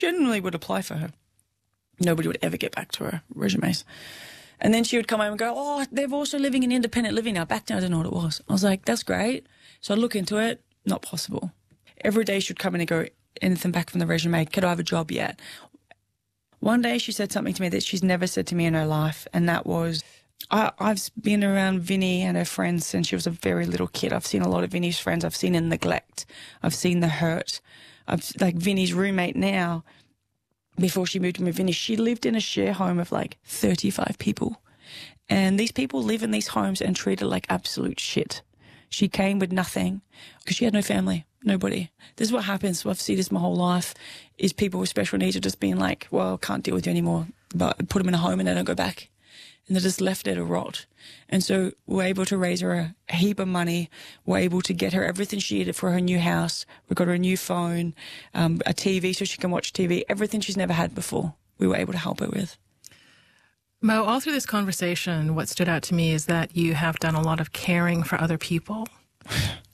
generally would apply for her. Nobody would ever get back to her resumes. And then she would come home and go, oh, they're also living in independent living now. Back then, I didn't know what it was. I was like, that's great. So I'd look into it. Not possible. Every day she'd come in and go, anything back from the resume? Could I have a job yet? One day she said something to me that she's never said to me in her life, and that was, I've been around Vinnie and her friends since she was a very little kid. I've seen a lot of Vinnie's friends. I've seen the neglect. I've seen the hurt. Like Vinnie's roommate now, before she moved in with Vinnie, she lived in a share home of like 35 people. And these people live in these homes and treat her like absolute shit. She came with nothing because she had no family, nobody. This is what happens. I've seen this my whole life, is people with special needs are just being like, well, can't deal with you anymore, but put them in a home and they don't go back. And they're just left there to rot. And so we're able to raise her a heap of money. We're able to get her everything she needed for her new house. We got her a new phone, a TV so she can watch TV, everything she's never had before. We were able to help her with. Mo, all through this conversation, what stood out to me is that you have done a lot of caring for other people.